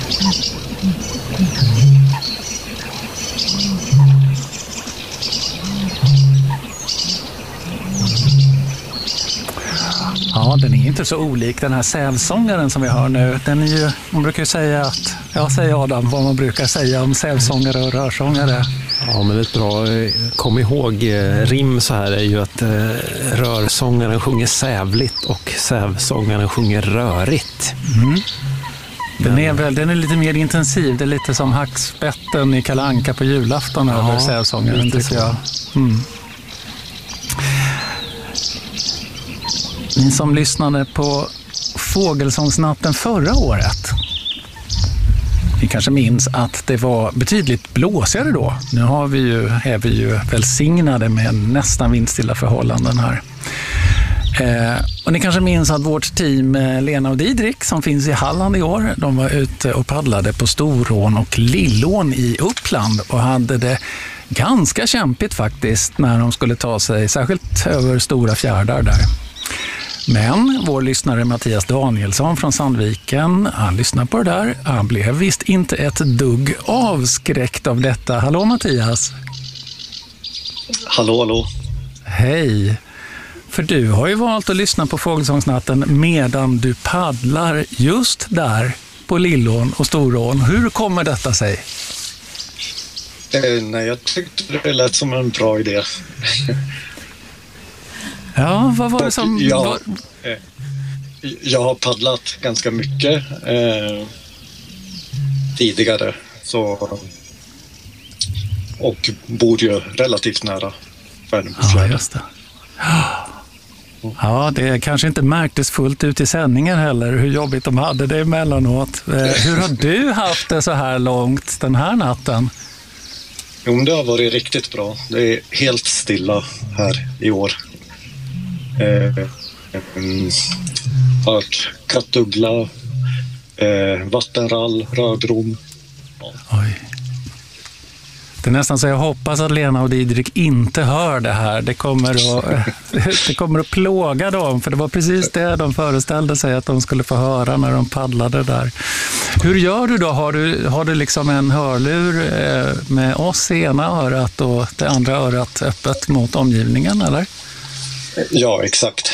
Ja, den är inte så olik den här sävsångaren som vi hör nu. Den är ju, man brukar ju säga att, ja, säger Adam, vad man brukar säga om sävsångare och rörsångare. Ja, men ett bra kom ihåg rim så här är ju att rörsångaren sjunger sävligt och sävsångaren sjunger rörigt. Mm. Den är lite mer intensiv. Det är lite som hackspetten i Kalle Anka på julafton över sävsångaren. Det ser jag. Mm. Ni som lyssnade på Fågelsångsnatten förra året, ni kanske minns att det var betydligt blåsigare då. Nu är vi ju välsignade med nästan vindstilla förhållanden här. Och ni kanske minns att vårt team Lena och Didrik som finns i Halland i år, de var ute och paddlade på Storån och Lillån i Uppland och hade det ganska kämpigt faktiskt när de skulle ta sig särskilt över stora fjärdar där. Men vår lyssnare Mattias Danielsson från Sandviken, han lyssnar på det där. Han blev visst inte ett dugg avskräckt av detta. Hallå Mattias! Hallå! Hej! För du har ju valt att lyssna på Fågelsångsnatten medan du paddlar just där på Lillån och Storån. Hur kommer detta sig? Nej, jag tyckte det lät som en bra idé. Ja, vad var det som... Jag har paddlat ganska mycket tidigare och bor ju relativt nära Värnamofjärden. Ja, just det. Ja, det kanske inte märktes fullt ut i sändningen heller hur jobbigt de hade det emellanåt. Hur har du haft det så här långt den här natten? Jo, det har varit riktigt bra. Det är helt stilla här i år. Hört kattuggla, vattenrall, rödrom. Ja. Oj. Det är nästan så jag hoppas att Lena och Didrik inte hör det här. Det kommer att plåga dem, för det var precis det de föreställde sig att de skulle få höra när de paddlade där. Hur gör du då? Har du liksom en hörlur med oss i ena örat och det andra örat öppet mot omgivningen, eller? Ja, exakt.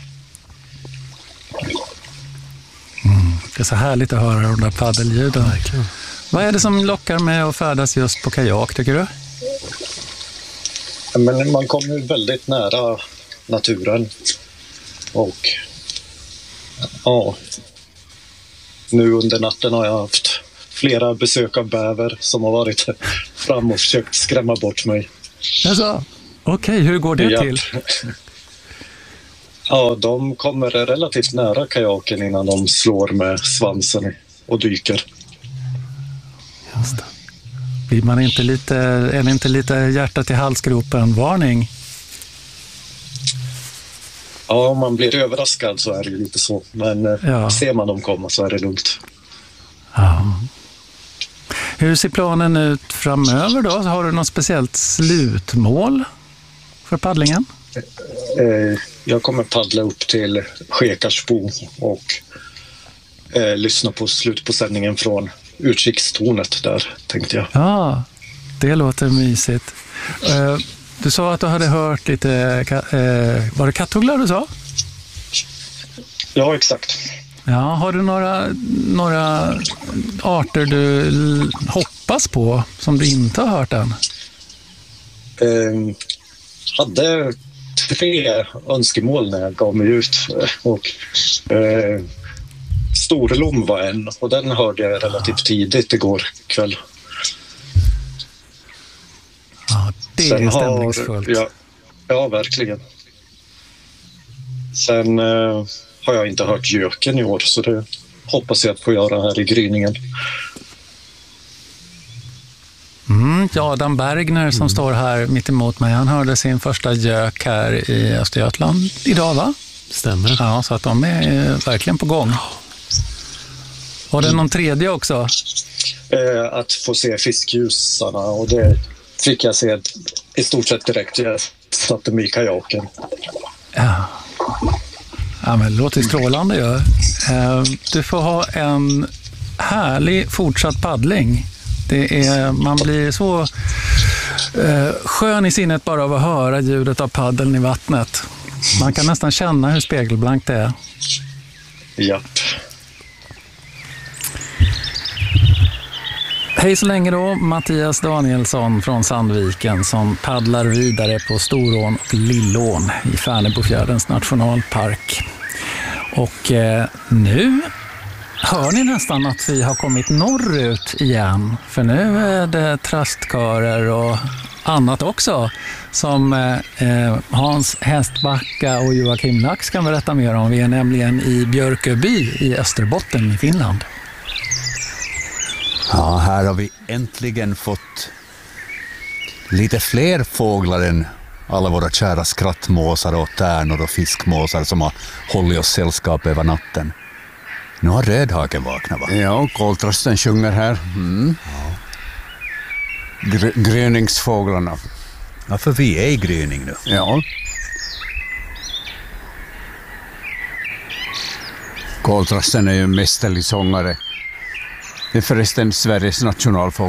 Det är så härligt att höra de där paddelljuden. Verkligen. Vad är det som lockar med att färdas just på kajak, tycker du? Men man kommer ju väldigt nära naturen. Och ja, nu under natten har jag haft flera besök av bäver som har varit fram och försökt skrämma bort mig. Alltså, okej, hur går det till? Ja, de kommer relativt nära kajaken innan de slår med svansen och dyker. Just det. Är det inte lite hjärtat i halsgropen varning? Ja, om man blir överraskad så är det lite så. Men ser man dem komma så är det lugnt. Ja. Hur ser planen ut framöver då? Har du något speciellt slutmål för paddlingen? Jag kommer paddla upp till Skekarsbo och lyssna på slut på sändningen från utkikstornet där, tänkte jag. Ja, det låter mysigt. Du sa att du hade hört lite... var det kattugglar du sa? Ja, exakt. Ja, har du några arter du hoppas på som du inte har hört än? Hade 3 önskemål när jag gav mig ut. Och Storlom var en, och den hörde jag relativt tidigt igår kväll. Ja, det är stämningsfullt. Ja, verkligen. Sen har jag inte hört göken i år, så det hoppas jag att få göra här i gryningen. Adam Bergner som står här mitt emot mig, han hörde sin första gök här i Östergötland idag, va? Stämmer. Ja, så att de är verkligen på gång. Var det någon tredje också? Att få se fiskljusarna, och det fick jag se i stort sett direkt. Jag satte mig i kajaken. Ja, men det låter strålande ju. Du får ha en härlig fortsatt paddling. Man blir så skön i sinnet bara av att höra ljudet av paddeln i vattnet. Man kan nästan känna hur spegelblankt det är. Japp. Hej så länge då, Mattias Danielsson från Sandviken som paddlar vidare på Storån och Lillån i Färnebofjärdens nationalpark. Och nu hör ni nästan att vi har kommit norrut igen, för nu är det trastkörer och annat också som Hans Hästbacka och Joakim Lax kan berätta mer om. Vi är nämligen i Björköby i Österbotten i Finland. Ja, här har vi äntligen fått lite fler fåglar än alla våra kära skrattmåsar och tärnor och fiskmåsar som har hållit oss sällskap över natten. Nu har rödhaken vaknat, va? Ja, koltrasten sjunger här. Ja. Gryningsfåglarna. Ja, för vi är i gryning nu. Ja. Koltrasten är ju en mästerlig sångare. Det är förresten Sveriges nationalfågel.